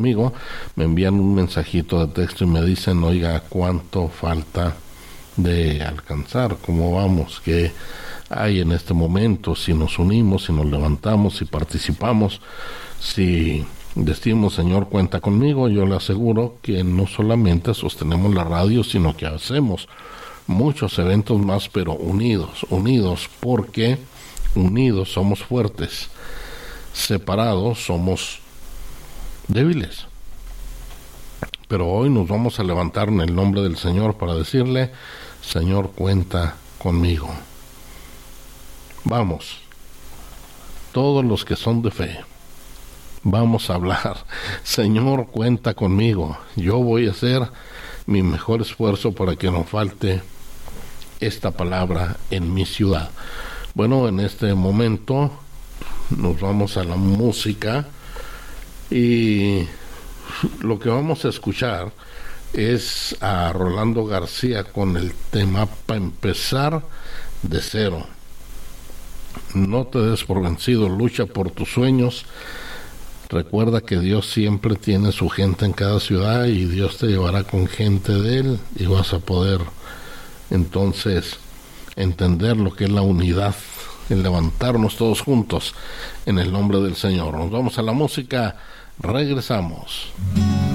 conmigo, me envían un mensajito de texto y me dicen, oiga, ¿cuánto falta de alcanzar? ¿Cómo vamos? ¿Qué hay en este momento? Si nos unimos, si nos levantamos, si participamos, si decimos, Señor, cuenta conmigo, yo le aseguro que no solamente sostenemos la radio, sino que hacemos muchos eventos más, pero unidos, porque unidos somos fuertes, separados somos débiles. Pero hoy nos vamos a levantar en el nombre del Señor para decirle, Señor, cuenta conmigo. Vamos, todos los que son de fe, vamos a hablar. Señor, cuenta conmigo. Yo voy a hacer mi mejor esfuerzo para que no falte esta palabra en mi ciudad. Bueno, en este momento nos vamos a la música y lo que vamos a escuchar es a Rolando García con el tema para empezar de cero. No te des por vencido, lucha por tus sueños. Recuerda que Dios siempre tiene su gente en cada ciudad y Dios te llevará con gente de Él y vas a poder entonces entender lo que es la unidad, el levantarnos todos juntos en el nombre del Señor. Nos vamos a la música, regresamos.